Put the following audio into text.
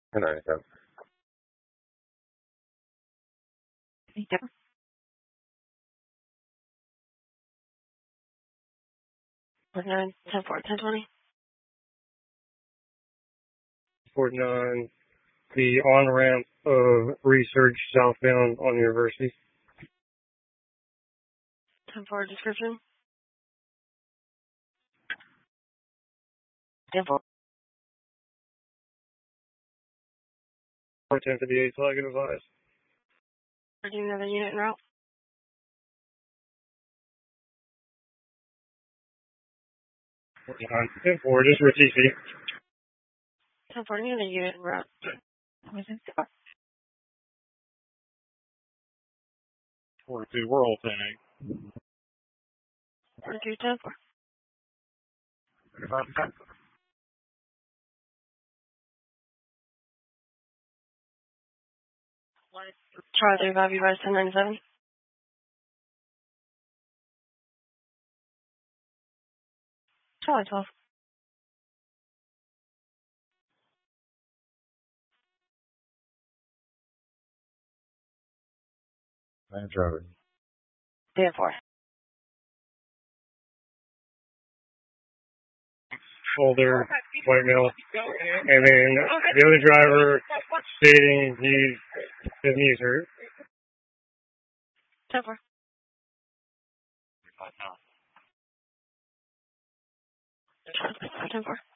Good night, Jeff. Yep. 49, 10 4, 1020. 49, the on-ramp of Research southbound on University. 10 4 description. 10 4. 1058, flag and advise. Do another unit en route. 10 4, just for TC. 10 4, another unit en route. 42, we're all 10-8. 42, 10 4. Charlie 35, you guys 1097. Charlie 12. I'm driving. 10 4. Older, white male. And then the other driver stating his knees hurt. 10 4. 10 4.